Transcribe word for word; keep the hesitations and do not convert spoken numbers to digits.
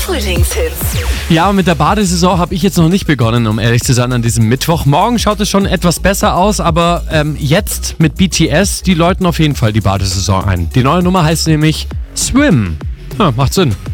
Frühlingshits. Ja, mit der Badesaison habe ich jetzt noch nicht begonnen, um ehrlich zu sein, an diesem Mittwoch. Morgen schaut es schon etwas besser aus, aber ähm, jetzt mit B T S, die läuten auf jeden Fall die Badesaison ein. Die neue Nummer heißt nämlich Swim. Ja, macht Sinn.